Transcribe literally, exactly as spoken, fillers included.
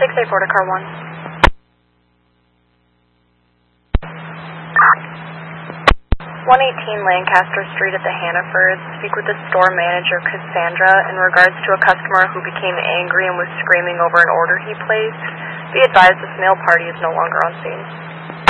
six eight four to car one. one eighteen Lancaster Street at the Hannafords. Speak with the store manager, Cassandra, in regards to a customer who became angry and was screaming over an order he placed. Be advised this male party is no longer on scene.